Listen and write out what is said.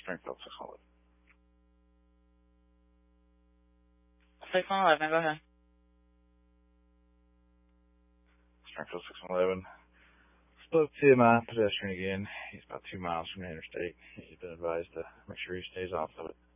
Springfield 611. 611, go ahead. Springfield 611. Spoke to my pedestrian again. He's about 2 miles from the interstate. He's been advised to make sure he stays off of it.